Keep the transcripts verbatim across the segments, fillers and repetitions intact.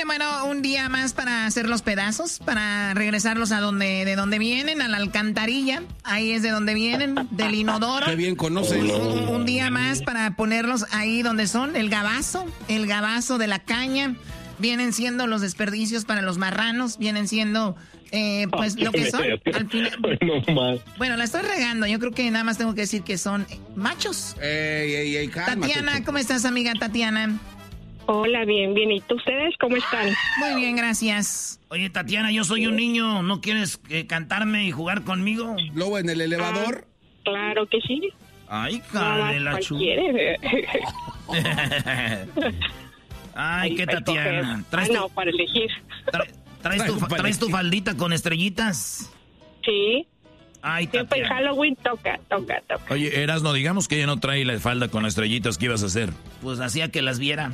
bueno, un día más para hacer los pedazos, para regresarlos a donde, de donde vienen, a la alcantarilla. Ahí es de donde vienen, del inodoro. Qué bien conoces. Un, un día más para ponerlos ahí donde son, el gabazo, el gabazo de la caña. Vienen siendo los desperdicios para los marranos, vienen siendo, eh, pues, oh, lo que son. Al final, no más. Bueno, la estoy regando. Yo creo que nada más tengo que decir que son machos. Ey, ey, ey, cálmate. Tatiana, ¿cómo estás, amiga Tatiana? Hola, bien, bien. ¿Y tú, ustedes cómo están? Muy bien, gracias. Oye, Tatiana, yo soy un niño. ¿No quieres eh, cantarme y jugar conmigo? ¿Lobo en el elevador? Ah, claro que sí. Ay, cara de la chupa. Ay, qué Tatiana. ¿Traes ah, no, tu, para elegir. Tra, ¿traes, tu, ¿Traes tu faldita con estrellitas? Sí. Ay, siempre en Halloween toca, toca, toca. Oye, Erasno, digamos que ella no trae la falda con estrellitas, ¿qué ibas a hacer? Pues hacía que las viera.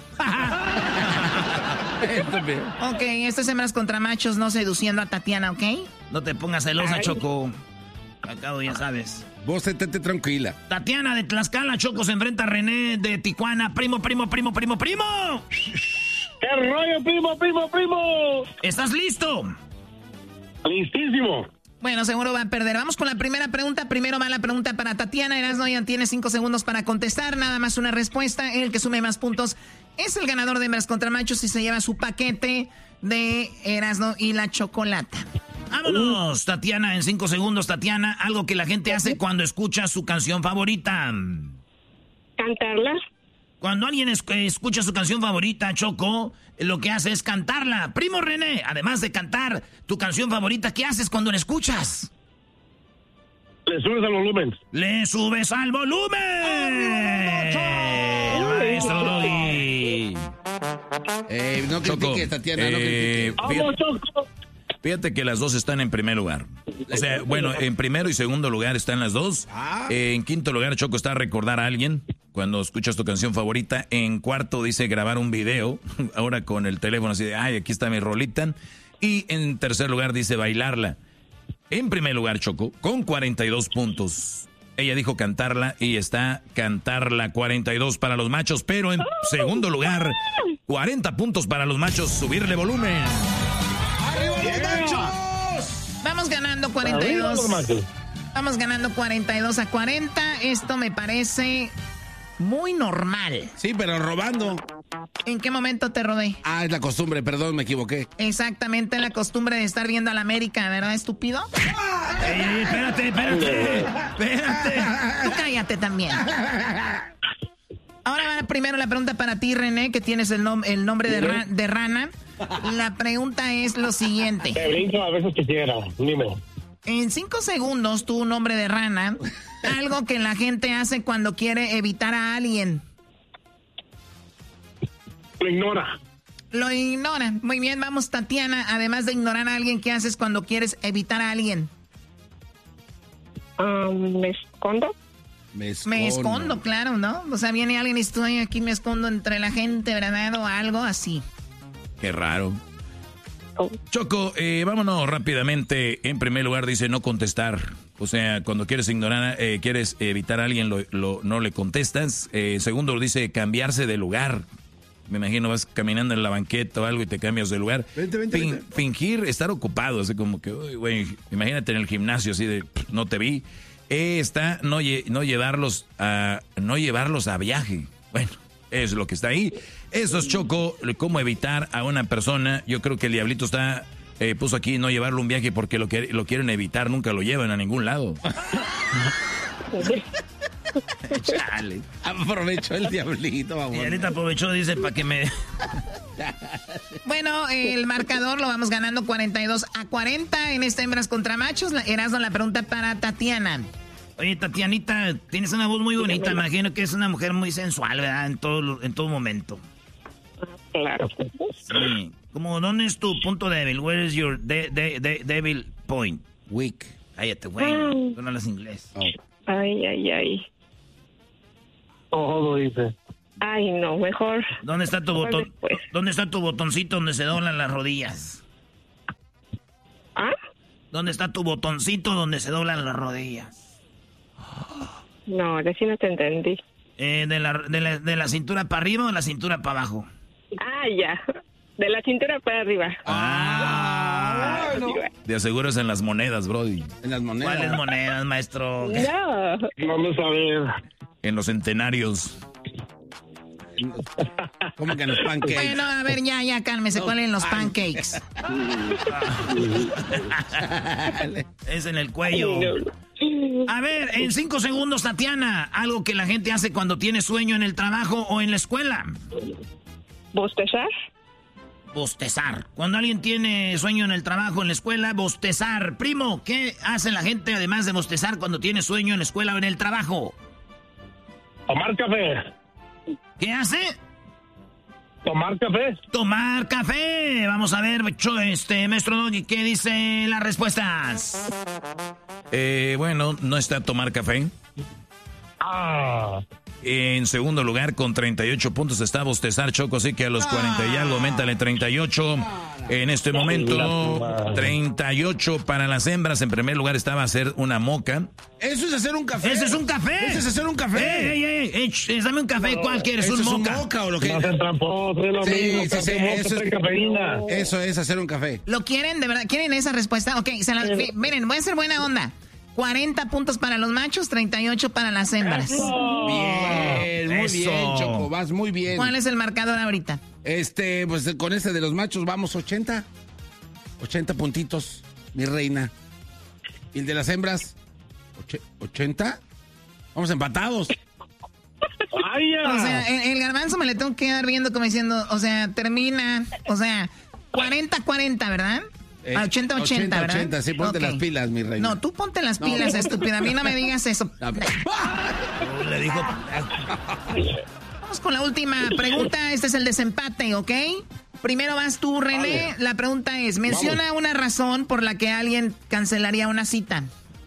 Ok, esto es hembras contra machos, no seduciendo a Tatiana, ¿ok? No te pongas celosa, Ay. Choco. Acabo, ya sabes. Vos estate tranquila. Tatiana de Tlaxcala, Choco, se enfrenta a René de Tijuana. Primo, primo, primo, primo, primo. ¡Qué rollo, primo, primo, primo! ¿Estás listo? Listísimo. Bueno, seguro va a perder. Vamos con la primera pregunta. Primero va la pregunta para Tatiana. Erasno ya tiene cinco segundos para contestar. Nada más una respuesta. El que sume más puntos es el ganador de hembras contra machos y se lleva su paquete de Erasno y la chocolata. Vámonos, uh. Tatiana, en cinco segundos, Tatiana. Algo que la gente hace cuando escucha su canción favorita. ¿Cantarla? Cuando alguien es, escucha su canción favorita, Choco, lo que hace es cantarla. Primo René, además de cantar tu canción favorita, ¿qué haces cuando la escuchas? Le subes al volumen. ¡Le subes al volumen! ¡Maestro Doggy! Eh, no critiques, Tatiana, no eh, critiques. ¡Vamos, Choco! Fíjate que las dos están en primer lugar. O sea, bueno, en primero y segundo lugar están las dos. Eh, en quinto lugar, Choco, está recordar a alguien cuando escuchas tu canción favorita. En cuarto dice grabar un video, ahora con el teléfono así de, ay, aquí está mi rolita. Y en tercer lugar dice bailarla. En primer lugar, Choco, con cuarenta y dos puntos. Ella dijo cantarla y está cantarla, cuarenta y dos para los machos. Pero en segundo lugar, cuarenta puntos para los machos, subirle volumen. ¡Arriba los machos! Vamos ganando cuarenta y dos. Vamos ganando cuarenta y dos a cuarenta. Esto me parece muy normal. Sí, pero robando. ¿En qué momento te robé? Ah, es la costumbre, perdón, me equivoqué. Exactamente, la costumbre de estar viendo a la América, ¿verdad, estúpido? ¡Ey, ey, espérate, espérate! ¡Espérate! Tú cállate también. Ahora va primero la pregunta para ti, René, que tienes el, nom el nombre de, ra de rana. La pregunta es lo siguiente. Te brinco a veces quisiera, dime. En cinco segundos, tu nombre de rana, algo que la gente hace cuando quiere evitar a alguien. Lo ignora. Lo ignora. Muy bien, vamos, Tatiana. Además de ignorar a alguien, ¿qué haces cuando quieres evitar a alguien? Um, ¿Me escondo? Me escondo. Me escondo, claro, ¿no? O sea, viene alguien y estoy aquí, me escondo entre la gente, ¿verdad? O algo así. Qué raro. Oh. Choco, eh, vámonos rápidamente. En primer lugar dice no contestar. O sea, cuando quieres ignorar, eh, quieres evitar a alguien, lo, lo, no le contestas. Eh, segundo dice cambiarse de lugar. Me imagino vas caminando en la banqueta o algo y te cambias de lugar. Vente, vente, fin, vente. Fingir estar ocupado, así como que, uy, güey, imagínate en el gimnasio así de, no te vi. Eh, está no, no llevarlos a no llevarlos a viaje. Bueno, es lo que está ahí. Eso es, Choco, cómo evitar a una persona. Yo creo que el diablito está eh, puso aquí no llevarlo a un viaje porque lo, que, lo quieren evitar, nunca lo llevan a ningún lado. Chale. Aprovechó el diablito, vamos. Y ahorita aprovechó, dice, para que me... Bueno, el marcador lo vamos ganando cuarenta y dos a cuarenta en esta hembras contra machos. Erasno, la pregunta para Tatiana. Oye, Tatianita, tienes una voz muy bonita. Imagino que es una mujer muy sensual, ¿verdad? En todo, en todo momento. Claro. Sí. Como, ¿dónde es tu punto débil? Where is your de, de, de, devil point? Weak. Cállate, güey. Tú no hablas inglés. Oh. Ay, ay, ay. Todo dice. Ay, no, mejor. ¿Dónde está tu botón? Después. ¿Dónde está tu botoncito donde se doblan las rodillas? ¿Ah? ¿Dónde está tu botoncito donde se doblan las rodillas? No, ahora sí no te entendí. Eh, de, la, de, la, ¿De la cintura para arriba o de la cintura para abajo? Ah, ya. De la cintura para arriba. Ah, no. De aseguras en las monedas, Brody. En las monedas. ¿Cuáles monedas, maestro? No. Vamos a ver. En los centenarios. ¿Cómo que en los pancakes? Bueno, a ver, ya, ya, cálmese. ¿Cuál es en los pancakes? Es en el cuello. A ver, en cinco segundos, Tatiana, algo que la gente hace cuando tiene sueño en el trabajo o en la escuela. ¿Bostezar? Bostezar. Cuando alguien tiene sueño en el trabajo, en la escuela, bostezar. Primo, ¿qué hace la gente además de bostezar cuando tiene sueño en la escuela o en el trabajo? Tomar café. ¿Qué hace? Tomar café. Tomar café. Vamos a ver, este, maestro Doggy, ¿qué dice las respuestas? Eh, bueno, no está tomar café. Ah. En segundo lugar, con treinta y ocho puntos, está bostezar, Choco, así que a los cuarenta y algo, aumentale treinta y ocho. En este momento, treinta y ocho para las hembras. En primer lugar estaba hacer una moca. Eso es hacer un café. ¡Ese es un café! Eso es hacer un café. ¡Ey, ey, ey! ey dame un café. ¿Cuál quieres? ¿Eso ¿Un es moca? un moca o lo que? No hacen tramposo, es lo Sí, mismo. sí, sí, Café, eso es- cafeína. Eso es hacer un café. ¿Lo quieren? ¿De verdad? ¿Quieren esa respuesta? Ok, se la, fi- miren, voy a hacer buena onda. cuarenta puntos para los machos, treinta y ocho para las hembras. Bien, muy Eso. bien, Choco, vas muy bien. ¿Cuál es el marcador ahorita? Este, pues con este de los machos vamos ochenta. ochenta puntitos, mi reina. ¿Y el de las hembras? Oche- ¿ochenta? Vamos empatados. Ay, ya. O sea, el, el garbanzo me le tengo que quedar viendo como diciendo, o sea, termina, o sea, cuarenta cuarenta, ¿verdad? Eh, Ah, ochenta ochenta, ¿verdad? ochenta, sí, ponte Ok. las pilas, mi reina. No, tú ponte las pilas, estúpida. A mí no me digas eso. Le dijo... Vamos con la última pregunta. Este es el desempate, ¿ok? Primero vas tú, René. La pregunta es, menciona una razón por la que alguien cancelaría una cita.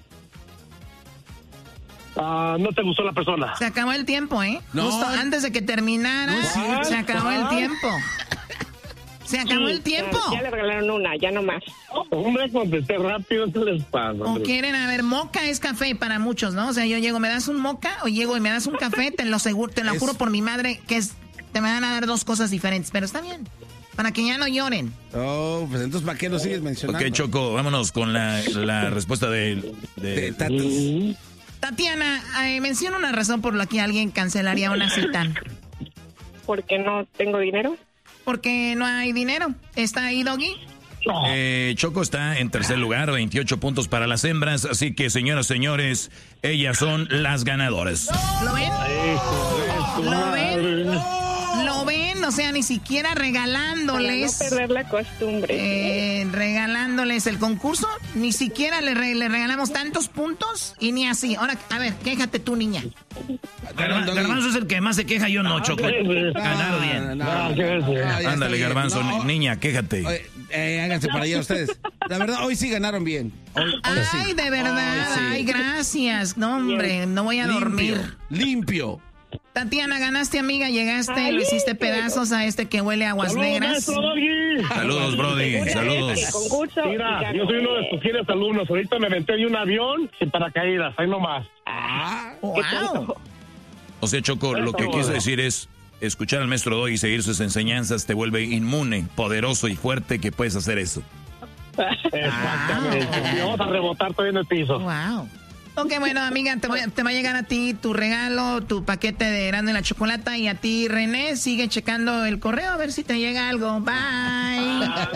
Ah, no te gustó la persona. Se acabó el tiempo, ¿eh? No. Justo antes de que terminara, No, sí. se acabó el Ah. tiempo. Se acabó el tiempo. Ya le regalaron una, ya no más. Hombre, contesté rápido, ¿qué les pasa? O hombre? quieren, a ver, moca es café para muchos, ¿no? O sea, yo llego, ¿me das un moca? O llego y me das un café, te lo seguro, te lo Es- juro por mi madre que es, te me van a dar dos cosas diferentes, pero está bien. Para que ya no lloren. Oh, pues entonces, ¿para qué lo sigues mencionando? Ok, Choco, vámonos con la, la respuesta de... de- De tatus. Tatiana, eh, menciona una razón por la que alguien cancelaría una cita. Porque no tengo dinero. Porque no hay dinero. ¿Está ahí, Doggy? Eh, Choco está en tercer lugar, veintiocho puntos para las hembras, así que señoras, señores, ellas son las ganadoras. ¿Lo ven? ¿Lo ven? ¿Lo ven? O sea, ni siquiera Para no regalándoles... perder la costumbre. Eh, regalándoles el concurso, ni siquiera le, re- le regalamos tantos puntos y ni así. Ahora, a ver, quéjate tú, niña. Garba- Garbanzo es el que más se queja, yo no, Choco. Ganado bien. No, ¿qué es? Ah, ya Ándale, está bien. Garbanzo, No, ni- niña, quéjate. oye, eh, háganse para allá ustedes. La verdad, hoy sí ganaron bien. Hoy, hoy sí. Ay, de verdad, Hoy sí. ay, gracias. No, hombre, no voy a dormir. Limpio, limpio. Tatiana, ganaste, amiga, llegaste, lo hiciste pedazos a este que huele a aguas ¡Saludos, negras. maestro Doggy! Saludos, Brody, El saludos. concurso. y Mira, ganó. yo soy uno de tus fieles alumnos. Ahorita me aventé de un avión sin paracaídas. Ahí nomás. Wow. O sea, Choco, lo que quise decir es, escuchar al maestro Doggy y seguir sus enseñanzas te vuelve inmune, poderoso y fuerte que puedes hacer eso. Exactamente. Y vamos a rebotar todavía en el piso. Wow. Ok, bueno, amiga, te, voy- te va a llegar a ti tu regalo, tu paquete de Grande y la Chocolata. Y a ti, René, sigue checando el correo a ver si te llega algo. Bye. Ah,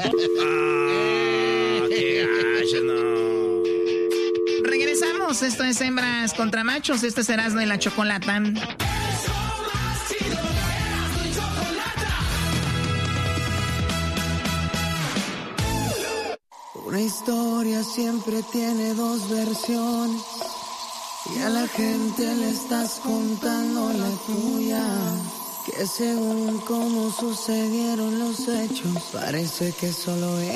qué gacho, no. Regresamos. Esto es Hembras contra Machos. Este es Erasmo y la Chocolata. Una historia siempre tiene dos versiones y a la gente le estás contando la tuya. Que según cómo sucedieron los hechos, parece que solo